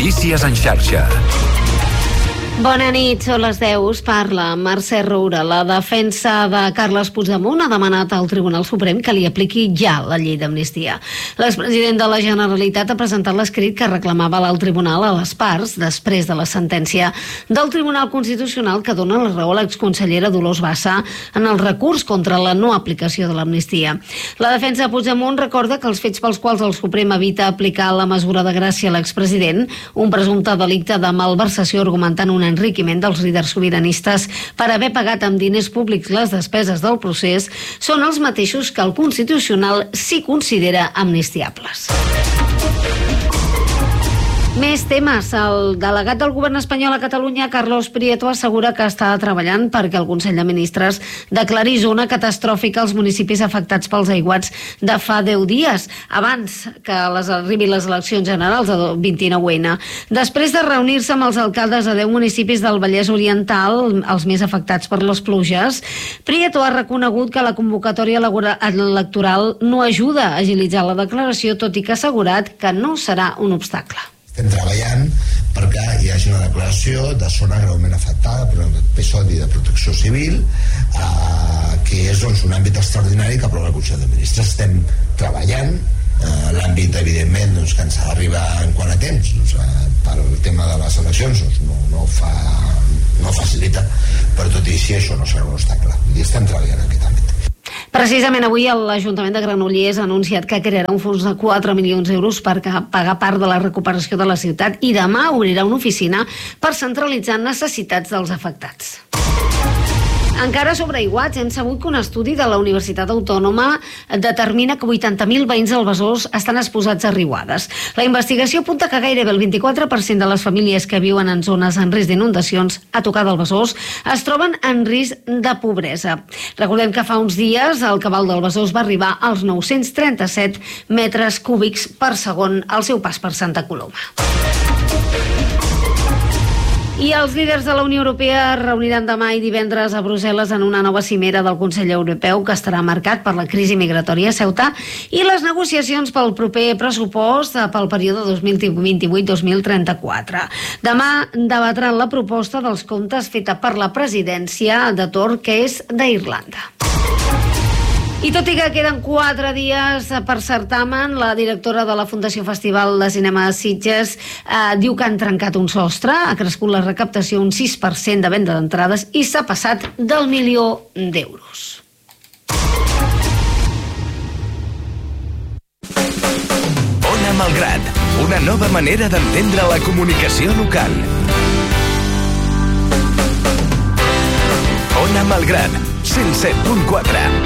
Notícies en xarxa. Bona nit, són les 10, us parla Mercè Roura. La defensa de Carles Puigdemont ha demanat al Tribunal Suprem que li apliqui ja la llei d'amnistia. L'expresident de la Generalitat ha presentat l'escrit que reclamava al Tribunal a les parts després de la sentència del Tribunal Constitucional que dona la raó a l'exconsellera Dolors Bassa en el recurs contra la no aplicació de l'amnistia. La defensa de Puigdemont recorda que els fets pels quals el Suprem evita aplicar la mesura de gràcia a l'expresident, un presumpte delicte de malversació argumentant un enriquiment dels líders sobiranistes per haver pagat amb diners públics les despeses del procés, són els mateixos que el Constitucional s'hi considera amnistiables. Més temes. El delegat del govern espanyol a Catalunya, Carlos Prieto, assegura que està treballant perquè el Consell de Ministres declari zona catastròfica als municipis afectats pels aiguats de fa 10 dies, abans que arribin les eleccions generals del 29N. Després de reunir-se amb els alcaldes de 10 municipis del Vallès Oriental, els més afectats per les pluges, Prieto ha reconegut que la convocatòria electoral no ajuda a agilitzar la declaració, tot i que ha assegurat que no serà un obstacle. Estem treballant perquè hi hagi una declaració de zona greument afectada per un episodi de protecció civil, que és un àmbit extraordinari que aprova el Consell de Ministres. Estem treballant, l'àmbit evidentment que ens ha d'arribar en quant a temps, pel tema de les eleccions no facilita, però tot i així això no serà un obstacle i estem treballant en aquest àmbit. Precisament avui l'Ajuntament de Granollers ha anunciat que crearà un fons de 4 milions d'euros per pagar part de la recuperació de la ciutat i demà obrirà una oficina per centralitzar necessitats dels afectats. Encara sobre aiguats, hem sabut que un estudi de la Universitat Autònoma determina que 80.000 veïns del Besòs estan exposats a riuades. La investigació apunta que gairebé el 24% de les famílies que viuen en zones en risc d'inundacions a tocar del Besòs es troben en risc de pobresa. Recordem que fa uns dies el cabal del Besòs va arribar als 937 metres cúbics per segon al seu pas per Santa Coloma. I els líders de la Unió Europea es reuniran demà i divendres a Brussel·les en una nova cimera del Consell Europeu que estarà marcat per la crisi migratòria a Ceuta i les negociacions pel proper pressupost pel període 2028-2034. Demà debatran la proposta dels comptes feta per la presidència de torn, que és d'Irlanda. I tot i que queden 4 dies per certamen, la directora de la Fundació Festival de Cinema de Sitges diu que han trencat un sostre, ha crescut la recaptació un 6% de venda d'entrades i s'ha passat del 1.000.000 d'euros. Ona Malgrat, una nova manera d'entendre la comunicació local. Ona Malgrat, 107.4.